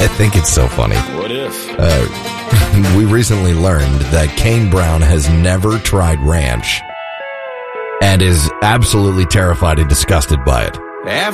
I think it's so funny. What if? We recently learned that Kane Brown has never tried ranch and is absolutely terrified and disgusted by it.